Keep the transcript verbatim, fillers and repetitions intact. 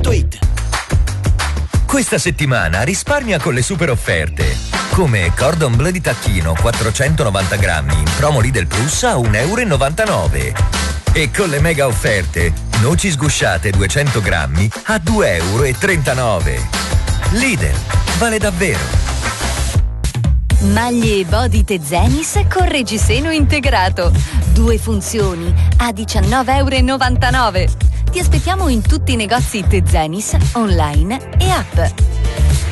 punto it. Questa settimana risparmia con le super offerte. Come Cordon Bleu di tacchino quattrocentonovanta grammi in promo Lidl Plus a un euro e novantanove. E con le mega offerte, noci sgusciate duecento grammi a due euro e trentanove. Lidl, vale davvero. Maglie e body Tezenis con reggiseno integrato. Due funzioni a diciannove euro e novantanove. Ti aspettiamo in tutti i negozi Tezenis, online e app.